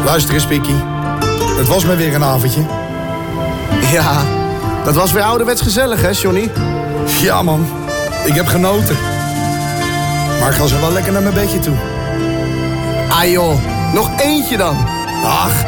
Luister eens, Pikkie. Het was me weer een avondje. Ja, dat was weer ouderwets gezellig, hè, Johnny? Ja, man. Ik heb genoten. Maar ik ga zo wel lekker naar mijn bedje toe. Ah, joh. Nog eentje dan. Ach,